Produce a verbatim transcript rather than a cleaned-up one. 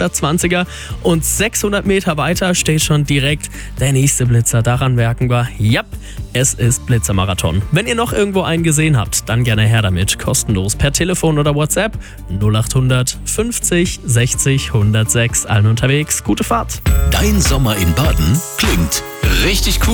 hundertzwanziger und sechshundert Meter weiter steht schon direkt der nächste Blitzer. Daran merken wir, ja, es ist Blitzermarathon. Wenn ihr noch irgendwo einen gesehen habt, dann gerne her damit. Kostenlos per Telefon oder WhatsApp null acht hundert fünfzig sechzig hundertsechs. Allen unterwegs, gute Fahrt. Dein Sommer in Baden klingt richtig cool.